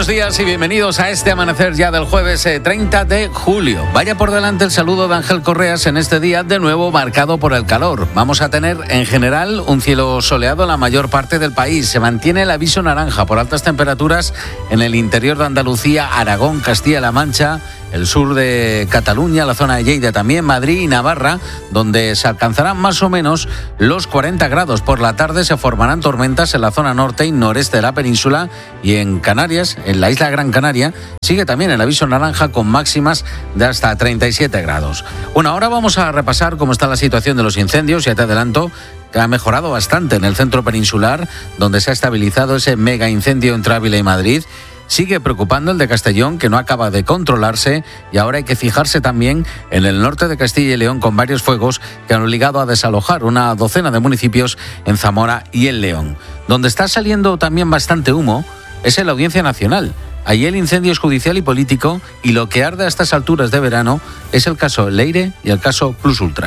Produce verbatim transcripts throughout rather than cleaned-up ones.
Buenos días y bienvenidos a este amanecer ya del jueves eh, treinta de julio. Vaya por delante el saludo de Ángel Correas en este día de nuevo marcado por el calor. Vamos a tener en general un cielo soleado en la mayor parte del país. Se mantiene el aviso naranja por altas temperaturas en el interior de Andalucía, Aragón, Castilla-La Mancha, el sur de Cataluña, la zona de Lleida también, Madrid y Navarra, donde se alcanzarán más o menos los cuarenta grados. Por la tarde se formarán tormentas en la zona norte y noreste de la península y en Canarias, en la isla Gran Canaria, sigue también el aviso naranja con máximas de hasta treinta y siete grados. Bueno, ahora vamos a repasar cómo está la situación de los incendios. Ya te adelanto que ha mejorado bastante en el centro peninsular, donde se ha estabilizado ese mega incendio entre Ávila y Madrid. Sigue preocupando el de Castellón, que no acaba de controlarse, y ahora hay que fijarse también en el norte de Castilla y León, con varios fuegos que han obligado a desalojar una docena de municipios en Zamora y en León. Donde está saliendo también bastante humo es en la Audiencia Nacional. Allí el incendio es judicial y político, y lo que arde a estas alturas de verano es el caso Leire y el caso Plus Ultra.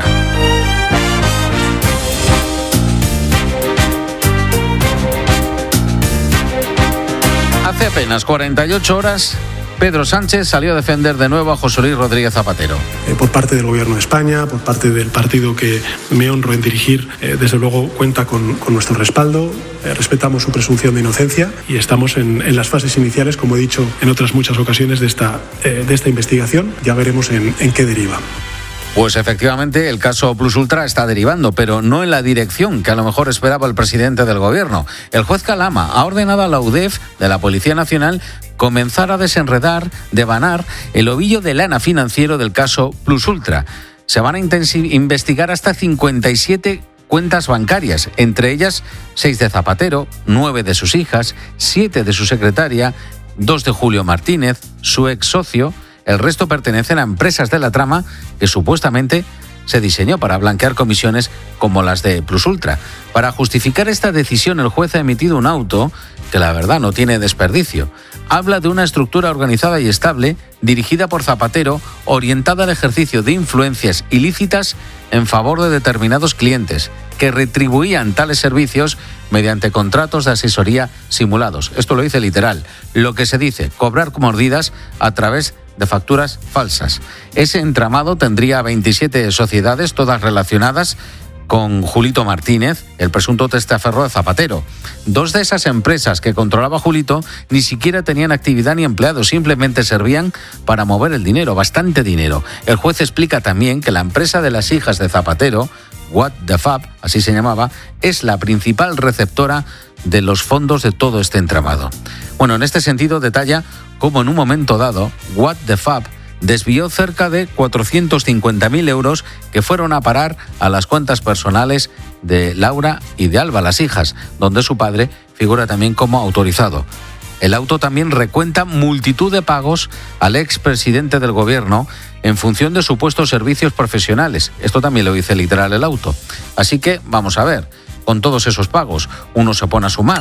Hace apenas cuarenta y ocho horas, Pedro Sánchez salió a defender de nuevo a José Luis Rodríguez Zapatero. Eh, por parte del Gobierno de España, por parte del partido que me honro en dirigir, eh, desde luego cuenta con, con nuestro respaldo, eh, respetamos su presunción de inocencia y estamos en, en las fases iniciales, como he dicho en otras muchas ocasiones, de esta, eh, de esta investigación. Ya veremos en, en qué deriva. Pues efectivamente el caso Plus Ultra está derivando, pero no en la dirección que a lo mejor esperaba el presidente del gobierno. El juez Calama ha ordenado a la U D E F de la Policía Nacional comenzar a desenredar, devanar el ovillo de lana financiero del caso Plus Ultra. Se van a intensiv- investigar hasta cincuenta y siete cuentas bancarias, entre ellas seis de Zapatero, nueve de sus hijas, siete de su secretaria, dos de Julio Martínez, su ex socio. El resto pertenecen a empresas de la trama que supuestamente se diseñó para blanquear comisiones como las de Plus Ultra. Para justificar esta decisión, el juez ha emitido un auto que la verdad no tiene desperdicio. Habla de una estructura organizada y estable, dirigida por Zapatero, orientada al ejercicio de influencias ilícitas en favor de determinados clientes, que retribuían tales servicios mediante contratos de asesoría simulados. Esto lo dice literal. Lo que se dice, cobrar mordidas a través de facturas falsas. Ese entramado tendría veintisiete sociedades, todas relacionadas con Julito Martínez, el presunto testaferro de Zapatero. Dos de esas empresas que controlaba Julito ni siquiera tenían actividad ni empleados, simplemente servían para mover el dinero, bastante dinero. El juez explica también que la empresa de las hijas de Zapatero, What the Fab, así se llamaba, es la principal receptora de los fondos de todo este entramado. Bueno, en este sentido detalla cómo en un momento dado, What the Fab desvió cerca de cuatrocientos cincuenta mil euros que fueron a parar a las cuentas personales de Laura y de Alba, las hijas, donde su padre figura también como autorizado. El auto también recuenta multitud de pagos al expresidente del gobierno en función de supuestos servicios profesionales. Esto también lo dice literal el auto. Así que vamos a ver, con todos esos pagos, uno se pone a sumar.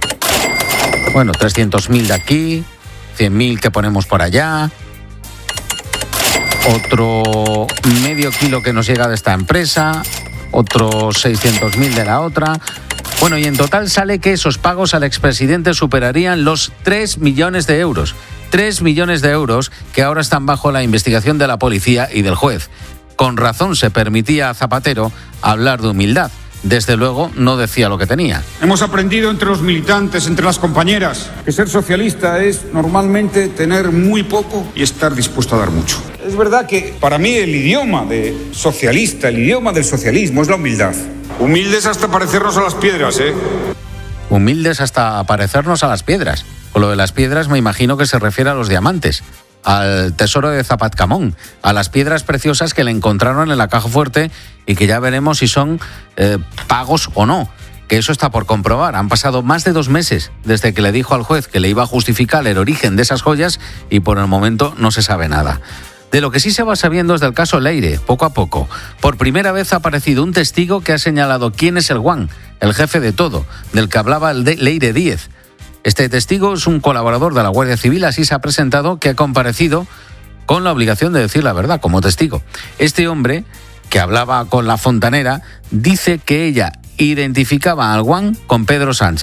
Bueno, trescientos mil de aquí, cien mil que ponemos por allá, otro medio kilo que nos llega de esta empresa, otros seiscientos mil de la otra. Bueno, y en total sale que esos pagos al expresidente superarían los tres millones de euros. tres millones de euros que ahora están bajo la investigación de la policía y del juez. Con razón se permitía a Zapatero hablar de humildad. Desde luego no decía lo que tenía. Hemos aprendido entre los militantes, entre las compañeras, que ser socialista es normalmente tener muy poco y estar dispuesto a dar mucho. Es verdad que para mí el idioma de socialista, el idioma del socialismo es la humildad. Humildes hasta parecernos a las piedras, ¿eh? Humildes hasta parecernos a las piedras. Con lo de las piedras me imagino que se refiere a los diamantes, al tesoro de Zapatcamón, a las piedras preciosas que le encontraron en la caja fuerte y que ya veremos si son eh, pagos o no, que eso está por comprobar. Han pasado más de dos meses desde que le dijo al juez que le iba a justificar el origen de esas joyas y por el momento no se sabe nada. De lo que sí se va sabiendo es del caso Leire, poco a poco. Por primera vez ha aparecido un testigo que ha señalado quién es el Guan, el jefe de todo, del que hablaba el de Leire Díez. Este testigo es un colaborador de la Guardia Civil, así se ha presentado, que ha comparecido con la obligación de decir la verdad como testigo. Este hombre, que hablaba con la fontanera, dice que ella identificaba al Guan con Pedro Sánchez.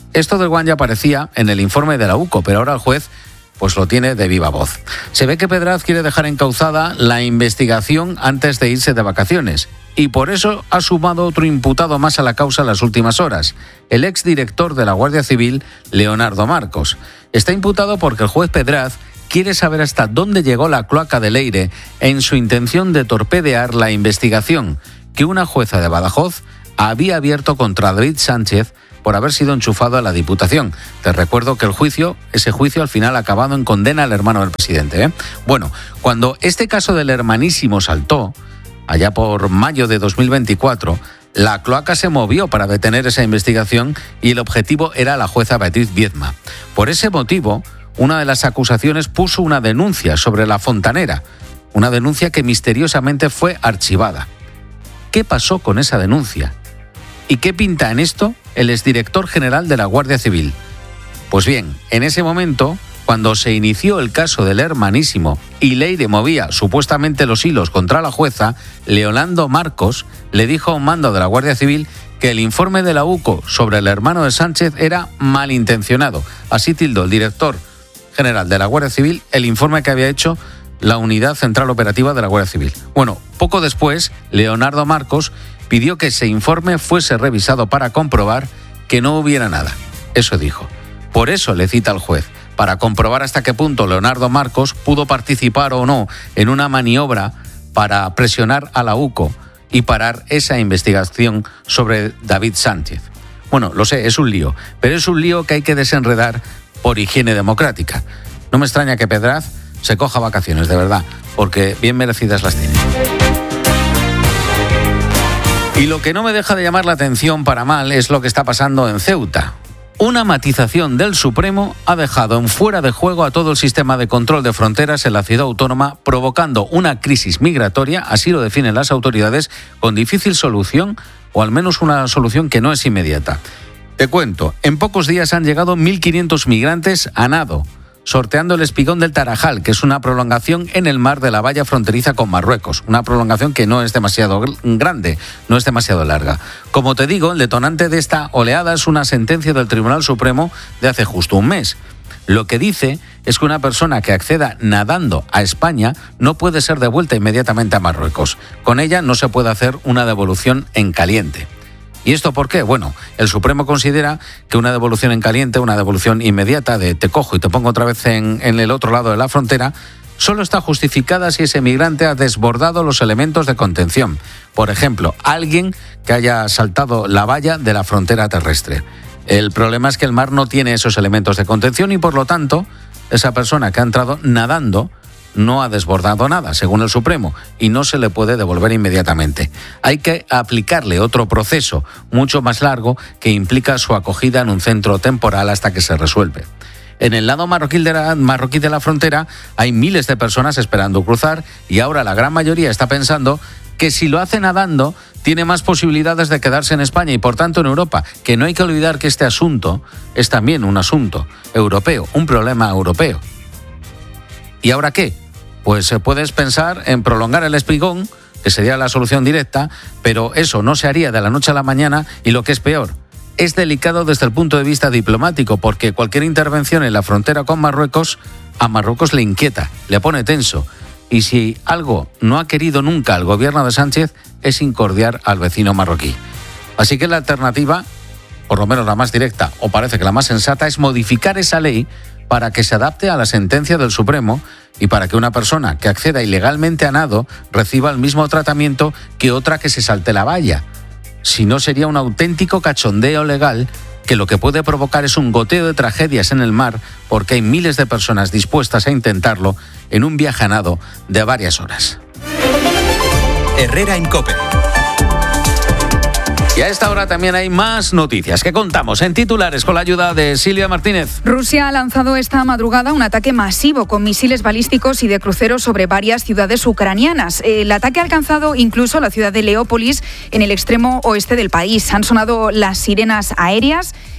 Esto del guan ya aparecía en el informe de la U C O, pero ahora el juez pues lo tiene de viva voz. Se ve que Pedraz quiere dejar encauzada la investigación antes de irse de vacaciones y por eso ha sumado otro imputado más a la causa en las últimas horas, el exdirector de la Guardia Civil, Leonardo Marcos. Está imputado porque el juez Pedraz quiere saber hasta dónde llegó la cloaca de Leire en su intención de torpedear la investigación que una jueza de Badajoz había abierto contra David Sánchez por haber sido enchufado a la Diputación. Te recuerdo que el juicio, ese juicio al final ha acabado en condena al hermano del presidente, ¿eh? Bueno, cuando este caso del hermanísimo saltó, allá por mayo de dos mil veinticuatro, la cloaca se movió para detener esa investigación y el objetivo era la jueza Beatriz Viedma. Por ese motivo, una de las acusaciones puso una denuncia sobre la fontanera, una denuncia que misteriosamente fue archivada. ¿Qué pasó con esa denuncia? ¿Y qué pinta en esto el exdirector general de la Guardia Civil? Pues bien, en ese momento, cuando se inició el caso del hermanísimo y Leire movía supuestamente los hilos contra la jueza, Leonardo Marcos le dijo a un mando de la Guardia Civil que el informe de la U C O sobre el hermano de Sánchez era malintencionado. Así tildó el director general de la Guardia Civil el informe que había hecho la Unidad Central Operativa de la Guardia Civil. Bueno, poco después, Leonardo Marcos pidió que ese informe fuese revisado para comprobar que no hubiera nada. Eso dijo. Por eso le cita al juez, para comprobar hasta qué punto Leonardo Marcos pudo participar o no en una maniobra para presionar a la U C O y parar esa investigación sobre David Sánchez. Bueno, lo sé, es un lío, pero es un lío que hay que desenredar por higiene democrática. No me extraña que Pedraz se coja vacaciones, de verdad, porque bien merecidas las tiene. Y lo que no me deja de llamar la atención para mal es lo que está pasando en Ceuta. Una matización del Supremo ha dejado en fuera de juego a todo el sistema de control de fronteras en la ciudad autónoma, provocando una crisis migratoria, así lo definen las autoridades, con difícil solución, o al menos una solución que no es inmediata. Te cuento, en pocos días han llegado mil quinientos migrantes a nado, sorteando el espigón del Tarajal, que es una prolongación en el mar de la valla fronteriza con Marruecos. Una prolongación que no es demasiado grande, no es demasiado larga. Como te digo, el detonante de esta oleada es una sentencia del Tribunal Supremo de hace justo un mes. Lo que dice es que una persona que acceda nadando a España no puede ser devuelta inmediatamente a Marruecos. Con ella no se puede hacer una devolución en caliente. ¿Y esto por qué? Bueno, el Supremo considera que una devolución en caliente, una devolución inmediata de te cojo y te pongo otra vez en, en el otro lado de la frontera, solo está justificada si ese migrante ha desbordado los elementos de contención. Por ejemplo, alguien que haya saltado la valla de la frontera terrestre. El problema es que el mar no tiene esos elementos de contención y, por lo tanto, esa persona que ha entrado nadando no ha desbordado nada, según el Supremo, y no se le puede devolver inmediatamente. Hay que aplicarle otro proceso mucho más largo que implica su acogida en un centro temporal hasta que se resuelve. En el lado marroquí de la, marroquí de la frontera hay miles de personas esperando cruzar y ahora la gran mayoría está pensando que si lo hace nadando tiene más posibilidades de quedarse en España y por tanto en Europa, que no hay que olvidar que este asunto es también un asunto europeo, un problema europeo. ¿Y ahora qué? Pues puedes pensar en prolongar el espigón, que sería la solución directa, pero eso no se haría de la noche a la mañana y lo que es peor, es delicado desde el punto de vista diplomático porque cualquier intervención en la frontera con Marruecos, a Marruecos le inquieta, le pone tenso. Y si algo no ha querido nunca el gobierno de Sánchez es incordiar al vecino marroquí. Así que la alternativa, por lo menos la más directa o parece que la más sensata, es modificar esa ley para que se adapte a la sentencia del Supremo y para que una persona que acceda ilegalmente a nado reciba el mismo tratamiento que otra que se salte la valla. Si no, sería un auténtico cachondeo legal que lo que puede provocar es un goteo de tragedias en el mar porque hay miles de personas dispuestas a intentarlo en un viaje a nado de varias horas. Herrera en COPE. Y a esta hora también hay más noticias que contamos en titulares con la ayuda de Silvia Martínez. Rusia ha lanzado esta madrugada un ataque masivo con misiles balísticos y de cruceros sobre varias ciudades ucranianas. El ataque ha alcanzado incluso la ciudad de Leópolis en el extremo oeste del país. Han sonado las sirenas aéreas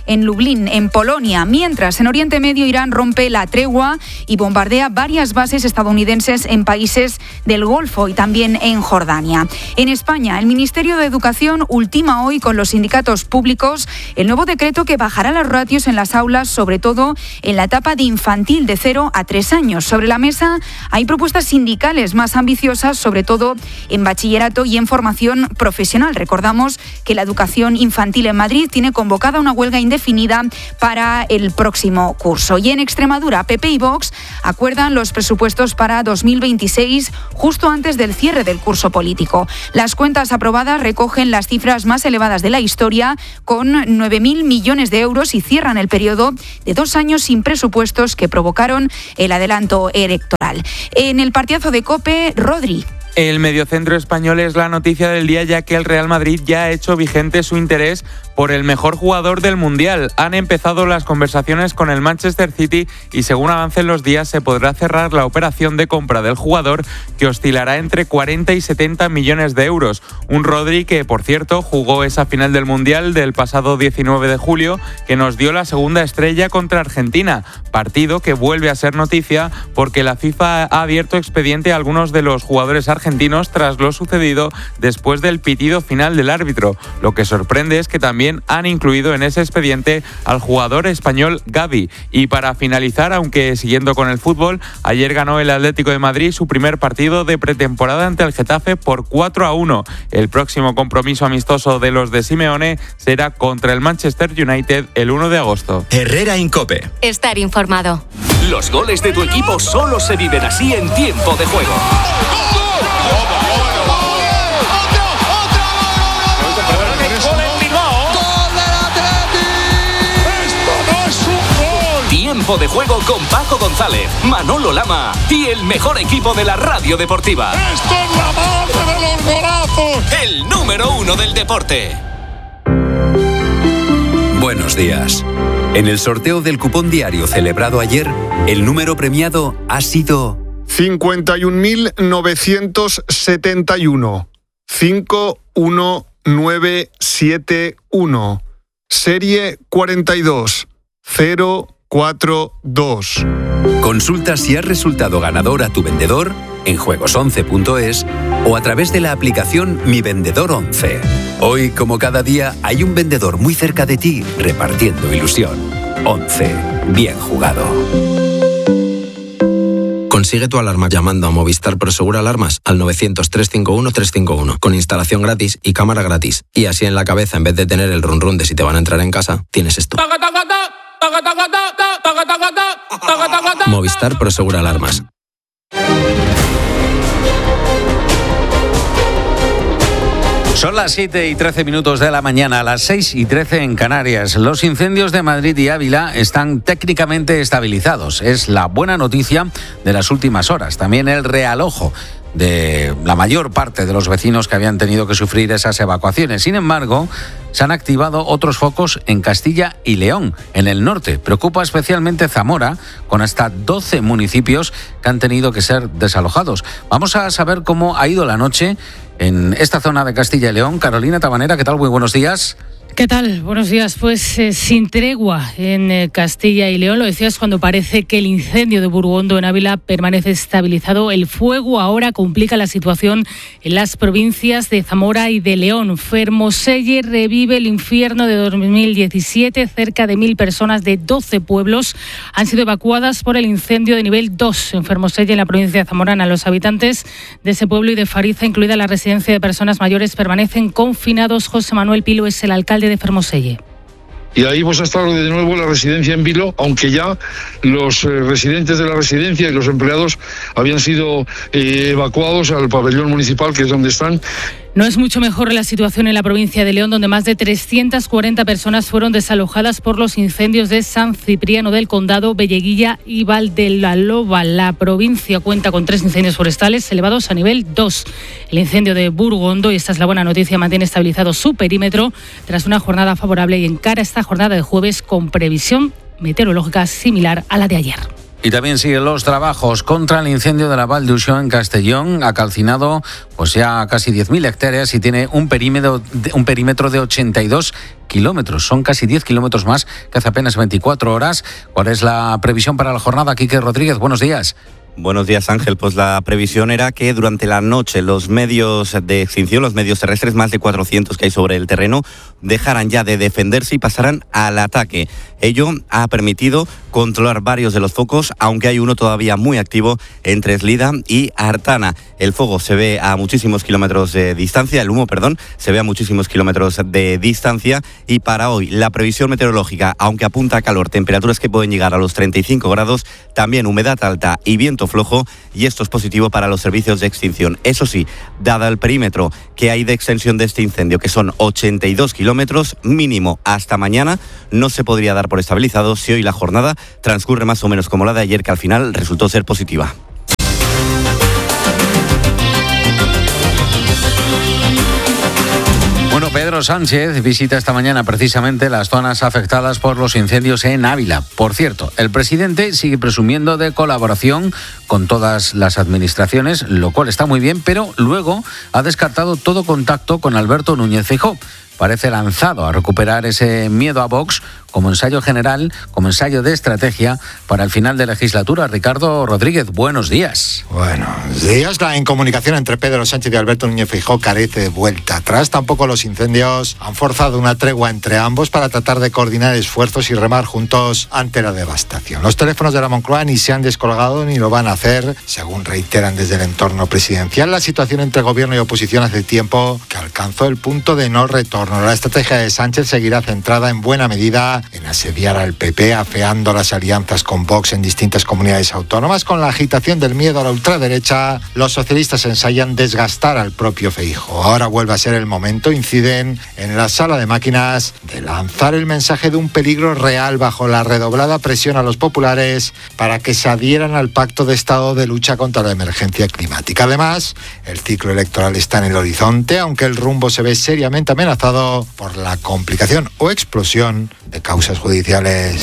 en Lublin, en Polonia. Mientras, en Oriente Medio, Irán rompe la tregua y bombardea varias bases estadounidenses en países del Golfo y también en Jordania. En España, el Ministerio de Educación ultima hoy con los sindicatos públicos el nuevo decreto que bajará los ratios en las aulas, sobre todo en la etapa de infantil de cero a tres años. Sobre la mesa hay propuestas sindicales más ambiciosas, sobre todo en bachillerato y en formación profesional. Recordamos que la educación infantil en Madrid tiene convocada una huelga indefinida para el próximo curso. Y en Extremadura, P P y Vox acuerdan los presupuestos para dos mil veintiséis justo antes del cierre del curso político. Las cuentas aprobadas recogen las cifras más elevadas de la historia, con nueve mil millones de euros, y cierran el periodo de dos años sin presupuestos que provocaron el adelanto electoral. En el partidazo de COPE, Rodri. El mediocentro español es la noticia del día, ya que el Real Madrid ya ha hecho vigente su interés por el mejor jugador del Mundial. Han empezado las conversaciones con el Manchester City y según avancen los días se podrá cerrar la operación de compra del jugador, que oscilará entre cuarenta y setenta millones de euros. Un Rodri que, por cierto, jugó esa final del Mundial del pasado diecinueve de julio, que nos dio la segunda estrella contra Argentina, partido que vuelve a ser noticia porque la FIFA ha abierto expediente a algunos de los jugadores argentinos tras lo sucedido después del pitido final del árbitro. Lo que sorprende es que también han incluido en ese expediente al jugador español Gavi. Y para finalizar, aunque siguiendo con el fútbol, ayer ganó el Atlético de Madrid su primer partido de pretemporada ante el Getafe por cuatro a uno. El próximo compromiso amistoso de los de Simeone será contra el Manchester United el uno de agosto. Herrera en COPE. Estar informado. Los goles de tu equipo solo se viven así en Tiempo de Juego. Tiempo de Juego con Paco González, Manolo Lama y el mejor equipo de la radio deportiva. ¡Esto es la madre de los golazos! El número uno del deporte. Buenos días. En el sorteo del cupón diario celebrado ayer, el número premiado ha sido cincuenta y un mil novecientos setenta y uno. cinco uno nueve siete uno. Serie cuarenta y dos cero cuatro dos. Consulta si has resultado ganador a tu vendedor en juegos once punto es o a través de la aplicación Mi Vendedor once. Hoy, como cada día, hay un vendedor muy cerca de ti repartiendo ilusión. once. Bien jugado. Consigue tu alarma llamando a Movistar Prosegur Alarmas al novecientos, trescientos cincuenta y uno, trescientos cincuenta y uno, con instalación gratis y cámara gratis. Y así en la cabeza, en vez de tener el run run de si te van a entrar en casa, tienes esto. Movistar Prosegur Alarmas. Son las siete y trece minutos de la mañana, las seis y trece en Canarias. Los incendios de Madrid y Ávila están técnicamente estabilizados. Es la buena noticia de las últimas horas. También el realojo de la mayor parte de los vecinos que habían tenido que sufrir esas evacuaciones. Sin embargo, se han activado otros focos en Castilla y León, en el norte. Preocupa especialmente Zamora, con hasta doce municipios que han tenido que ser desalojados. Vamos a saber cómo ha ido la noche en esta zona de Castilla y León. Carolina Tabanera, ¿qué tal? Muy buenos días. ¿Qué tal? Buenos días. Pues eh, sin tregua en eh, Castilla y León. Lo decías cuando parece que el incendio de Burgondo en Ávila permanece estabilizado. El fuego ahora complica la situación en las provincias de Zamora y de León. Fermoselle revive el infierno de dos mil diecisiete. Cerca de mil personas de doce pueblos han sido evacuadas por el incendio de nivel dos en Fermoselle, en la provincia de Zamora. Los habitantes de ese pueblo y de Fariza, incluida la residencia de personas mayores, permanecen confinados. José Manuel Pilo es el alcalde de Fermoselle. Y ahí hemos estado de nuevo la residencia en Vilo, aunque ya los eh, residentes de la residencia y los empleados habían sido eh, evacuados al pabellón municipal, que es donde están. No es mucho mejor la situación en la provincia de León, donde más de trescientas cuarenta personas fueron desalojadas por los incendios de San Cipriano del Condado, Belleguilla y Valdelaloba. La provincia cuenta con tres incendios forestales elevados a nivel dos. El incendio de Burgondo, y esta es la buena noticia, mantiene estabilizado su perímetro tras una jornada favorable y encara esta jornada de jueves con previsión meteorológica similar a la de ayer. Y también siguen los trabajos contra el incendio de la Val d'Uixó en Castellón. Ha calcinado pues ya casi diez mil hectáreas y tiene un perímetro, un perímetro de ochenta y dos kilómetros. Son casi diez kilómetros más que hace apenas veinticuatro horas. ¿Cuál es la previsión para la jornada? Quique Rodríguez, buenos días. Buenos días, Ángel. Pues la previsión era que durante la noche los medios de extinción, los medios terrestres, más de cuatrocientos que hay sobre el terreno, dejaran ya de defenderse y pasaran al ataque. Ello ha permitido controlar varios de los focos, aunque hay uno todavía muy activo entre Eslida y Artana. El fuego se ve a muchísimos kilómetros de distancia, el humo, perdón, se ve a muchísimos kilómetros de distancia. Y para hoy, la previsión meteorológica, aunque apunta a calor, temperaturas que pueden llegar a los treinta y cinco grados, también humedad alta y viento flojo, y esto es positivo para los servicios de extinción. Eso sí, dada el perímetro que hay de extensión de este incendio, que son ochenta y dos kilómetros, mínimo hasta mañana, no se podría dar por estabilizado si hoy la jornada transcurre más o menos como la de ayer, que al final resultó ser positiva. Bueno, Pedro Sánchez visita esta mañana precisamente las zonas afectadas por los incendios en Ávila. Por cierto, el presidente sigue presumiendo de colaboración con todas las administraciones, lo cual está muy bien, pero luego ha descartado todo contacto con Alberto Núñez Feijóo. Parece lanzado a recuperar ese miedo a Vox como ensayo general, como ensayo de estrategia para el final de legislatura. Ricardo Rodríguez, buenos días. Buenos días. La incomunicación entre Pedro Sánchez y Alberto Núñez Feijóo carece de vuelta atrás. Tampoco los incendios han forzado una tregua entre ambos para tratar de coordinar esfuerzos y remar juntos ante la devastación. Los teléfonos de la Moncloa ni se han descolgado ni lo van a hacer, según reiteran desde el entorno presidencial. La situación entre gobierno y oposición hace tiempo que alcanzó el punto de no retorno. La estrategia de Sánchez seguirá centrada en buena medida en asediar al P P, afeando las alianzas con Vox en distintas comunidades autónomas. Con la agitación del miedo a la ultraderecha, los socialistas ensayan desgastar al propio Feijóo. Ahora vuelve a ser el momento, inciden en la sala de máquinas, de lanzar el mensaje de un peligro real bajo la redoblada presión a los populares para que se adhieran al pacto de Estado de lucha contra la emergencia climática. Además, el ciclo electoral está en el horizonte, aunque el rumbo se ve seriamente amenazado por la complicación o explosión de causas judiciales.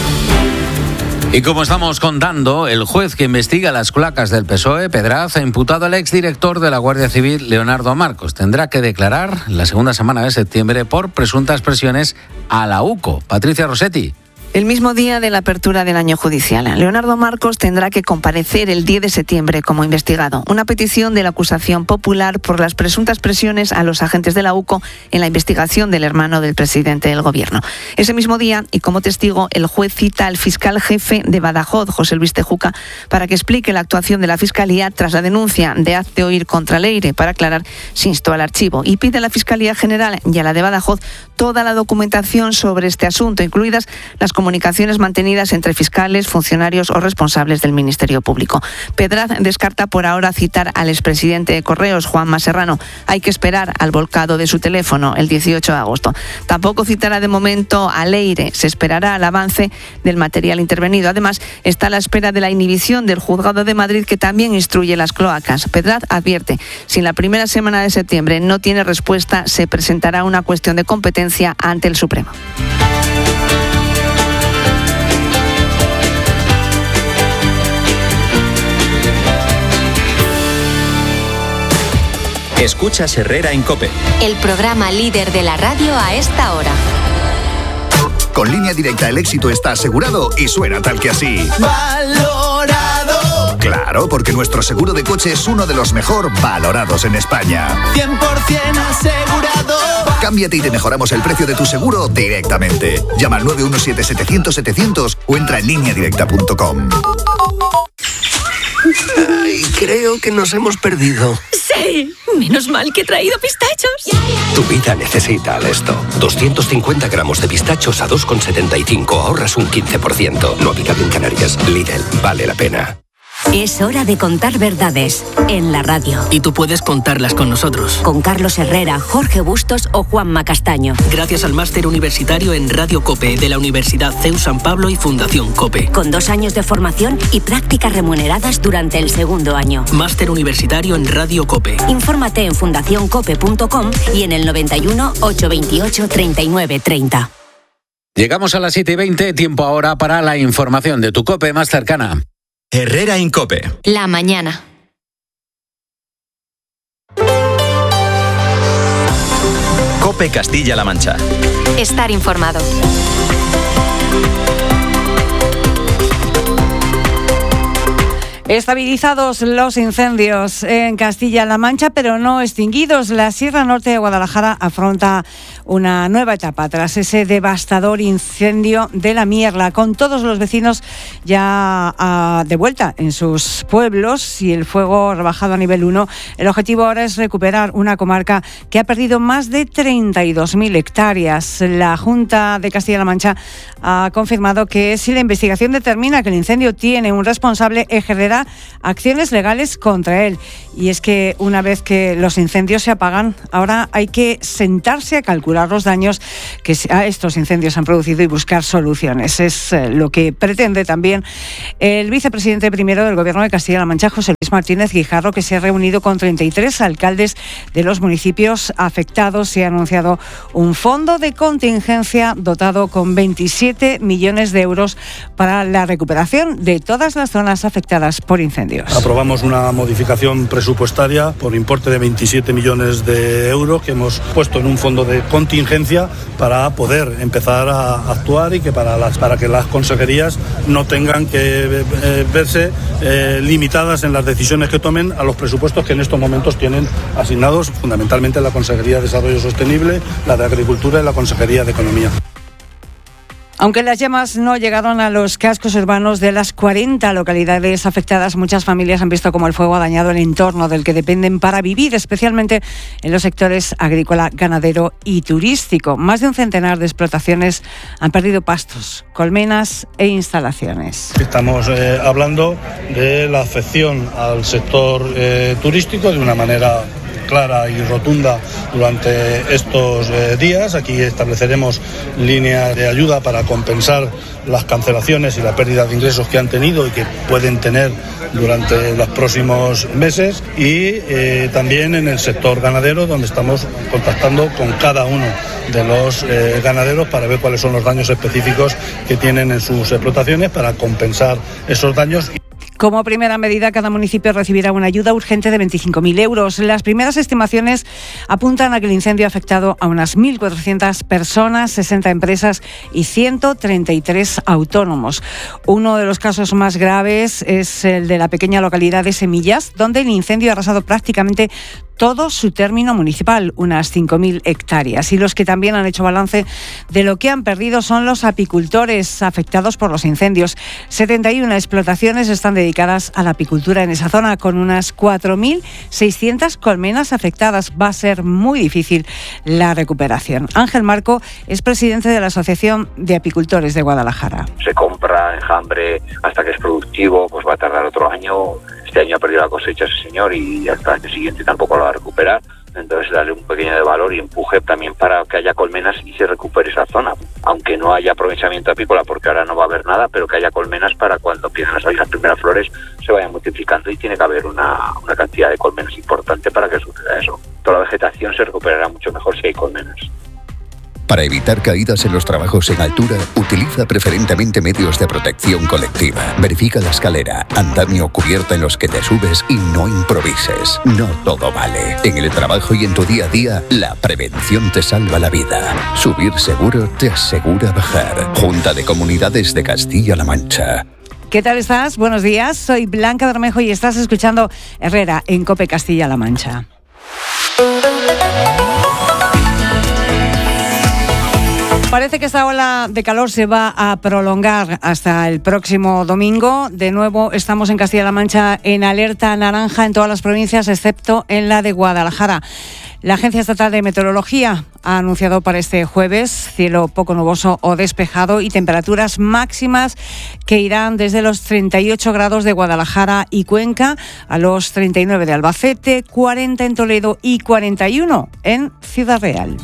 Y como estamos contando, el juez que investiga las cloacas del P S O E, Pedraz, ha imputado al exdirector de la Guardia Civil, Leonardo Marcos. Tendrá que declarar la segunda semana de septiembre por presuntas presiones a la U C O. Patricia Rossetti. El mismo día de la apertura del año judicial, Leonardo Marcos tendrá que comparecer el diez de septiembre como investigado. Una petición de la acusación popular por las presuntas presiones a los agentes de la U C O en la investigación del hermano del presidente del gobierno. Ese mismo día, y como testigo, el juez cita al fiscal jefe de Badajoz, José Luis Tejuca, para que explique la actuación de la Fiscalía tras la denuncia de Hazte Oír contra Leire. Para aclarar, se instó al archivo y pide a la Fiscalía General y a la de Badajoz toda la documentación sobre este asunto, incluidas las comunicaciones mantenidas entre fiscales, funcionarios o responsables del Ministerio Público. Pedraz descarta por ahora citar al expresidente de Correos, Juanma Serrano. Hay que esperar al volcado de su teléfono el dieciocho de agosto. Tampoco citará de momento a Leire. Se esperará al avance del material intervenido. Además, está a la espera de la inhibición del Juzgado de Madrid, que también instruye las cloacas. Pedraz advierte, si en la primera semana de septiembre no tiene respuesta, se presentará una cuestión de competencia ante el Supremo. Escuchas Herrera en COPE. El programa líder de la radio a esta hora. Con Línea Directa el éxito está asegurado y suena tal que así. ¡Valorado! Claro, porque nuestro seguro de coche es uno de los mejor valorados en España. cien por ciento asegurado. Cámbiate y te mejoramos el precio de tu seguro directamente. Llama al nueve uno siete, setecientos, setecientos o entra en línea directa punto com. Ay, creo que nos hemos perdido. Sí, menos mal que he traído pistachos. Tu vida necesita esto. doscientos cincuenta gramos de pistachos a dos con setenta y cinco. Ahorras un quince por ciento. No aplicable en Canarias. Lidl, vale la pena. Es hora de contar verdades en la radio. Y tú puedes contarlas con nosotros. Con Carlos Herrera, Jorge Bustos o Juanma Castaño. Gracias al máster universitario en Radio COPE de la Universidad C E U San Pablo y Fundación COPE. Con dos años de formación y prácticas remuneradas durante el segundo año. Máster universitario en Radio COPE. Infórmate en fundación cope punto com y en el noventa y uno, ochocientos veintiocho, treinta y nueve treinta. Llegamos a las siete y veinte, tiempo ahora para la información de tu COPE más cercana. Herrera Incope. La mañana. COPE Castilla-La Mancha. Estar informado. Estabilizados los incendios en Castilla-La Mancha, pero no extinguidos. La Sierra Norte de Guadalajara afronta una nueva etapa tras ese devastador incendio de la Mierla, con todos los vecinos ya uh, de vuelta en sus pueblos y el fuego rebajado a nivel uno. El objetivo ahora es recuperar una comarca que ha perdido más de treinta y dos mil hectáreas. La Junta de Castilla-La Mancha ha confirmado que si la investigación determina que el incendio tiene un responsable, ejercerá acciones legales contra él. Y es que una vez que los incendios se apagan, ahora hay que sentarse a calcular los daños que a estos incendios han producido y buscar soluciones. Es lo que pretende también el vicepresidente primero del Gobierno de Castilla-La Mancha, José Luis Martínez Guijarro, que se ha reunido con treinta y tres alcaldes de los municipios afectados y ha anunciado un fondo de contingencia dotado con veintisiete millones de euros para la recuperación de todas las zonas afectadas por incendios. Aprobamos una modificación presupuestaria por importe de veintisiete millones de euros que hemos puesto en un fondo de contingencia para poder empezar a actuar y que para las para que las consejerías no tengan que eh, verse eh, limitadas en las decisiones que tomen a los presupuestos que en estos momentos tienen asignados fundamentalmente la Consejería de Desarrollo Sostenible, la de Agricultura y la Consejería de Economía. Aunque las llamas no llegaron a los cascos urbanos de las cuarenta localidades afectadas, muchas familias han visto cómo el fuego ha dañado el entorno del que dependen para vivir, especialmente en los sectores agrícola, ganadero y turístico. Más de un centenar de explotaciones han perdido pastos, colmenas e instalaciones. Estamos eh, hablando de la afección al sector eh, turístico de una manera clara y rotunda durante estos eh, días. Aquí estableceremos líneas de ayuda para compensar las cancelaciones y la pérdida de ingresos que han tenido y que pueden tener durante los próximos meses y eh, también en el sector ganadero, donde estamos contactando con cada uno de los eh, ganaderos para ver cuáles son los daños específicos que tienen en sus explotaciones para compensar esos daños. Como primera medida, cada municipio recibirá una ayuda urgente de veinticinco mil euros. Las primeras estimaciones apuntan a que el incendio ha afectado a unas mil cuatrocientas personas, sesenta empresas y ciento treinta y tres autónomos. Uno de los casos más graves es el de la pequeña localidad de Semillas, donde el incendio ha arrasado prácticamente todo su término municipal, unas cinco mil hectáreas. Y los que también han hecho balance de lo que han perdido son los apicultores afectados por los incendios. setenta y una explotaciones están dedicadas a la apicultura en esa zona, con unas cuatro mil seiscientas colmenas afectadas. Va a ser muy difícil la recuperación. Ángel Marco es presidente de la Asociación de Apicultores de Guadalajara. Se compra enjambre hasta que es productivo, pues va a tardar otro año. Este año ha perdido la cosecha ese señor y hasta el año siguiente tampoco lo va a recuperar. Entonces darle un pequeño de valor y empuje también para que haya colmenas y se recupere esa zona. Aunque no haya aprovechamiento apícola, porque ahora no va a haber nada, pero que haya colmenas para cuando empiecen a salir las primeras flores se vayan multiplicando y tiene que haber una, una cantidad de colmenas importante para que suceda eso. Toda la vegetación se recuperará mucho mejor si hay colmenas. Para evitar caídas en los trabajos en altura, utiliza preferentemente medios de protección colectiva. Verifica la escalera, andamio o cubierta en los que te subes y no improvises. No todo vale. En el trabajo y en tu día a día, la prevención te salva la vida. Subir seguro te asegura bajar. Junta de Comunidades de Castilla-La Mancha. ¿Qué tal estás? Buenos días. Soy Blanca Bermejo y estás escuchando Herrera en COPE Castilla-La Mancha. Parece que esta ola de calor se va a prolongar hasta el próximo domingo. De nuevo estamos en Castilla-La Mancha en alerta naranja en todas las provincias excepto en la de Guadalajara. La Agencia Estatal de Meteorología ha anunciado para este jueves cielo poco nuboso o despejado y temperaturas máximas que irán desde los treinta y ocho grados de Guadalajara y Cuenca a los treinta y nueve de Albacete, cuarenta en Toledo y cuarenta y uno en Ciudad Real.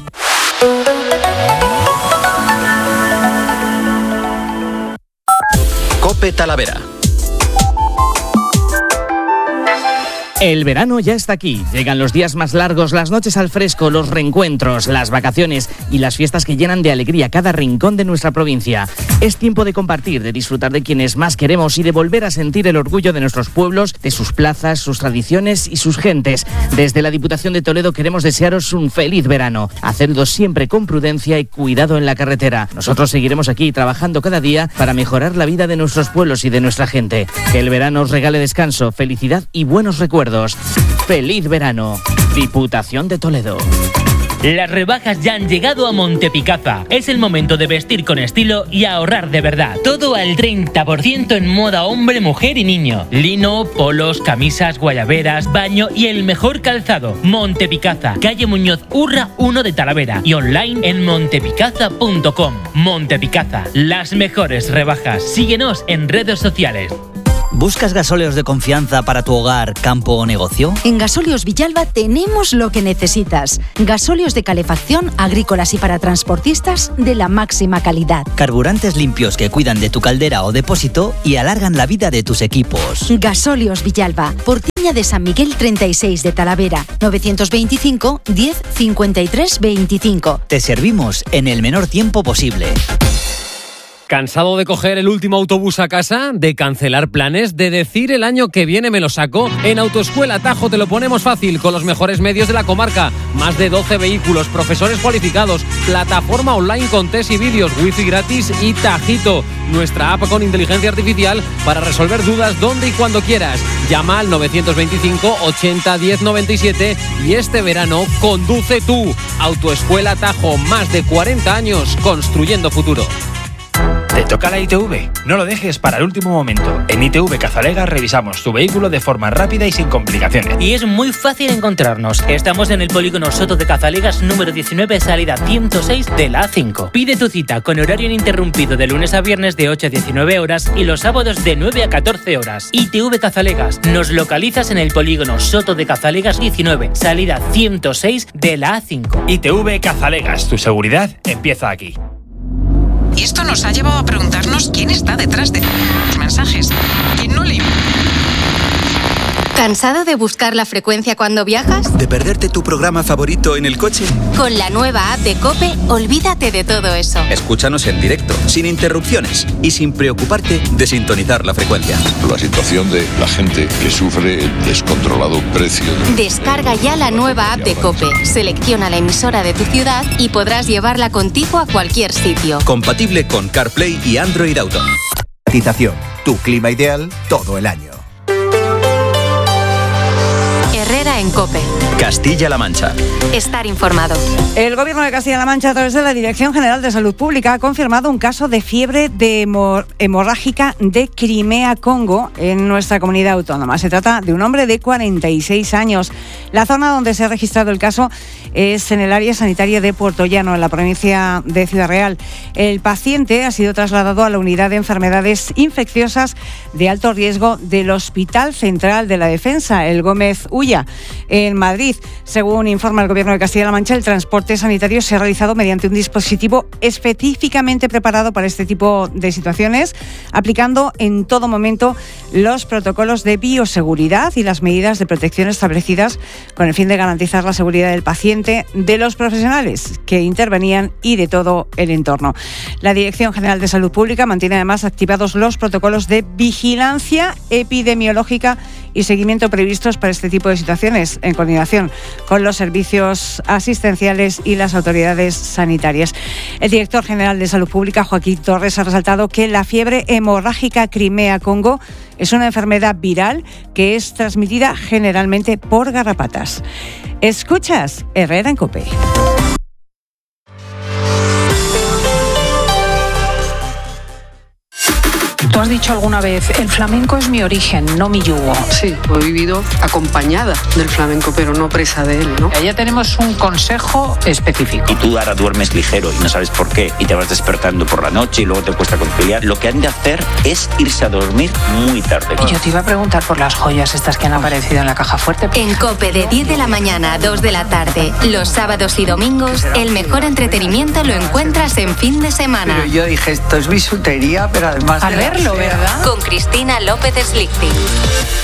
COPE Talavera. El verano ya está aquí. Llegan los días más largos, las noches al fresco, los reencuentros, las vacaciones y las fiestas que llenan de alegría cada rincón de nuestra provincia. Es tiempo de compartir, de disfrutar de quienes más queremos y de volver a sentir el orgullo de nuestros pueblos, de sus plazas, sus tradiciones y sus gentes. Desde la Diputación de Toledo queremos desearos un feliz verano. Hacedlo siempre con prudencia y cuidado en la carretera. Nosotros seguiremos aquí trabajando cada día para mejorar la vida de nuestros pueblos y de nuestra gente. Que el verano os regale descanso, felicidad y buenos recuerdos. ¡Feliz verano! Diputación de Toledo. Las rebajas ya han llegado a Montepicaza. Es el momento de vestir con estilo y ahorrar de verdad. Todo al treinta por ciento en moda hombre, mujer y niño. Lino, polos, camisas, guayaberas, baño y el mejor calzado. Montepicaza, calle Muñoz Urra uno de Talavera y online en montepicaza punto com. Montepicaza, las mejores rebajas. Síguenos en redes sociales. ¿Buscas gasóleos de confianza para tu hogar, campo o negocio? En Gasóleos Villalba tenemos lo que necesitas. Gasóleos de calefacción, agrícolas y para transportistas de la máxima calidad. Carburantes limpios que cuidan de tu caldera o depósito y alargan la vida de tus equipos. Gasóleos Villalba, Portiña de San Miguel treinta y seis de Talavera, novecientos veinticinco, diez, cincuenta y tres, veinticinco. Te servimos en el menor tiempo posible. ¿Cansado de coger el último autobús a casa? ¿De cancelar planes? ¿De decir el año que viene me lo saco? En Autoescuela Tajo te lo ponemos fácil, con los mejores medios de la comarca. Más de doce vehículos, profesores cualificados, plataforma online con test y vídeos, wifi gratis y Tajito. Nuestra app con inteligencia artificial para resolver dudas donde y cuando quieras. Llama al novecientos veinticinco, ochenta, diez, noventa y siete y este verano conduce tú. Autoescuela Tajo, más de cuarenta años construyendo futuro. ¿Te toca la I T V? No lo dejes para el último momento. En I T V Cazalega revisamos tu vehículo de forma rápida y sin complicaciones. Y es muy fácil encontrarnos. Estamos en el polígono Soto de Cazalegas número diecinueve, salida ciento seis de la A cinco. Pide tu cita con horario ininterrumpido de lunes a viernes de ocho a diecinueve horas y los sábados de nueve a catorce horas. I T V Cazalegas. Nos localizas en el polígono Soto de Cazalegas diecinueve, salida ciento seis de la A cinco. I T V Cazalegas. Tu seguridad empieza aquí. Y esto nos ha llevado a preguntarnos quién está detrás de los mensajes. ¿Quién no le... ¿Cansado de buscar la frecuencia cuando viajas? ¿De perderte tu programa favorito en el coche? Con la nueva app de COPE, olvídate de todo eso. Escúchanos en directo, sin interrupciones y sin preocuparte de sintonizar la frecuencia. La situación de la gente que sufre el descontrolado precio. De... Descarga ya la nueva app de COPE. Selecciona la emisora de tu ciudad y podrás llevarla contigo a cualquier sitio. Compatible con CarPlay y Android Auto. Climatización, tu clima ideal todo el año. Herrera en COPE. Castilla-La Mancha. Estar informado. El Gobierno de Castilla-La Mancha, a través de la Dirección General de Salud Pública, ha confirmado un caso de fiebre de hemor- hemorrágica de Crimea-Congo en nuestra comunidad autónoma. Se trata de un hombre de cuarenta y seis años. La zona donde se ha registrado el caso es en el área sanitaria de Puerto Llano, en la provincia de Ciudad Real. El paciente ha sido trasladado a la unidad de enfermedades infecciosas de alto riesgo del Hospital Central de la Defensa, el Gómez Ulla, en Madrid. Según informa el Gobierno de Castilla-La Mancha, el transporte sanitario se ha realizado mediante un dispositivo específicamente preparado para este tipo de situaciones, aplicando en todo momento los protocolos de bioseguridad y las medidas de protección establecidas con el fin de garantizar la seguridad del paciente, de los profesionales que intervenían y de todo el entorno. La Dirección General de Salud Pública mantiene además activados los protocolos de vigilancia epidemiológica y seguimiento previstos para este tipo de situaciones, en coordinación con los servicios asistenciales y las autoridades sanitarias. El director general de Salud Pública, Joaquín Torres, ha resaltado que la fiebre hemorrágica Crimea-Congo es una enfermedad viral que es transmitida generalmente por garrapatas. Escuchas Herrera en COPE. Tú has dicho alguna vez, el flamenco es mi origen, no mi yugo. Sí, he vivido acompañada del flamenco, pero no presa de él, ¿no? Ya tenemos un consejo específico. Y tú ahora duermes ligero y no sabes por qué, y te vas despertando por la noche y luego te cuesta conciliar. Lo que han de hacer es irse a dormir muy tarde. Y yo te iba a preguntar por las joyas estas que han aparecido en la caja fuerte. En COPE, de diez de la mañana a dos de la tarde, los sábados y domingos, el mejor entretenimiento lo encuentras en fin de semana. Pero yo dije, esto es bisutería, pero además... A verlo, ¿verdad? Con Cristina López Slichting.